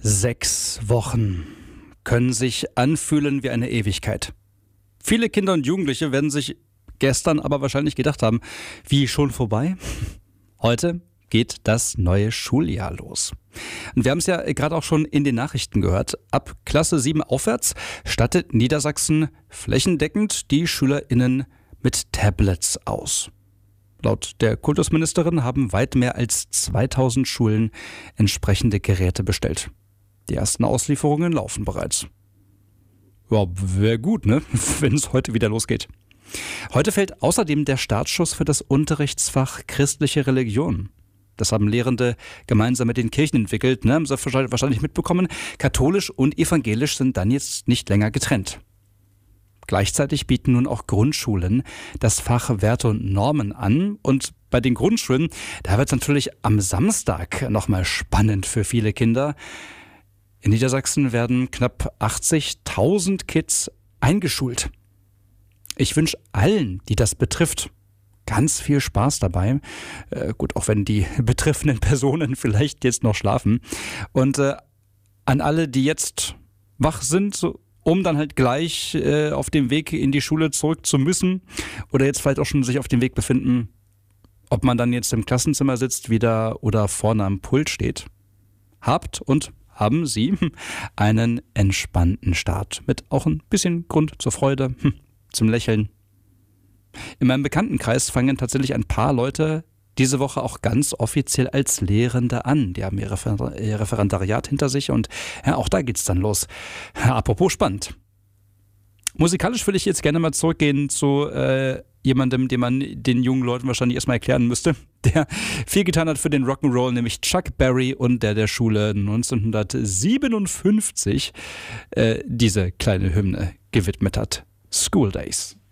6 Wochen können sich anfühlen wie eine Ewigkeit. Viele Kinder und Jugendliche werden sich gestern aber wahrscheinlich gedacht haben, wie schon vorbei? Heute geht das neue Schuljahr los. Und wir haben es ja gerade auch schon in den Nachrichten gehört. Ab Klasse 7 aufwärts stattet Niedersachsen flächendeckend die SchülerInnen mit Tablets aus. Laut der Kultusministerin haben weit mehr als 2000 Schulen entsprechende Geräte bestellt. Die ersten Auslieferungen laufen bereits. Ja, wäre gut, ne? Wenn es heute wieder losgeht. Heute fällt außerdem der Startschuss für das Unterrichtsfach Christliche Religion. Das haben Lehrende gemeinsam mit den Kirchen entwickelt, ne? Haben Sie wahrscheinlich mitbekommen. Katholisch und evangelisch sind dann jetzt nicht länger getrennt. Gleichzeitig bieten nun auch Grundschulen das Fach Werte und Normen an. Und bei den Grundschulen, da wird es natürlich am Samstag nochmal spannend für viele Kinder. In Niedersachsen werden knapp 80.000 Kids eingeschult. Ich wünsche allen, die das betrifft, ganz viel Spaß dabei. Gut, auch wenn die betreffenden Personen vielleicht jetzt noch schlafen. Und an alle, die jetzt wach sind, um dann halt gleich auf dem Weg in die Schule zurück zu müssen oder jetzt vielleicht auch schon sich auf dem Weg befinden, ob man dann jetzt im Klassenzimmer sitzt wieder oder vorne am Pult steht. Haben Sie einen entspannten Start mit auch ein bisschen Grund zur Freude, zum Lächeln. In meinem Bekanntenkreis fangen tatsächlich ein paar Leute diese Woche auch ganz offiziell als Lehrende an. Die haben ihr Referendariat hinter sich und ja, auch da geht's dann los. Apropos spannend. Musikalisch würde ich jetzt gerne mal zurückgehen zu jemandem, den man den jungen Leuten wahrscheinlich erstmal erklären müsste, der viel getan hat für den Rock'n'Roll, nämlich Chuck Berry und der Schule 1957 diese kleine Hymne gewidmet hat. School Days.